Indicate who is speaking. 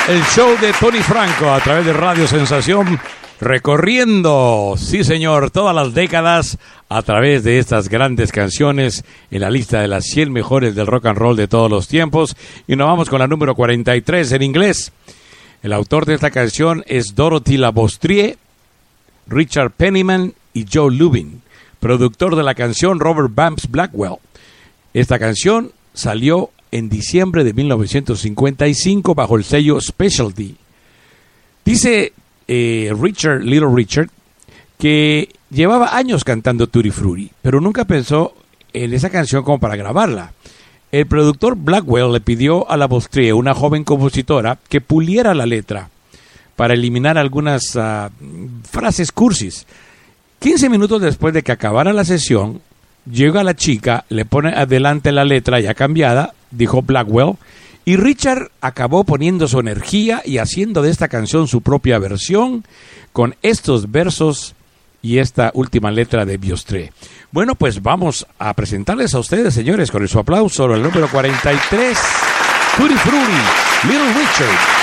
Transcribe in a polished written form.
Speaker 1: El show de Tony Franco a través de Radio Sensación, recorriendo, sí señor, todas las décadas a través de estas grandes canciones en la lista de las 100 mejores del rock and roll de todos los tiempos. Y nos vamos con la número 43 en inglés. El autor de esta canción es Dorothy Labostrie, Richard Penniman y Joe Lubin. Productor de la canción, Robert Bamps Blackwell. Esta canción salió en diciembre de 1955 bajo el sello Specialty. Dice Little Richard, que llevaba años cantando Tutti Frutti, pero nunca pensó en esa canción como para grabarla. El productor Blackwell le pidió a Labostrie, una joven compositora, que puliera la letra para eliminar algunas frases cursis. 15 minutos después de que acabara la sesión, llega la chica, le pone adelante la letra ya cambiada, dijo Blackwell, y Richard acabó poniendo su energía y haciendo de esta canción su propia versión con estos versos y esta última letra de Biostre. Bueno, pues vamos a presentarles a ustedes, señores, con su aplauso, el número 43, Tutti Frutti, Little Richard.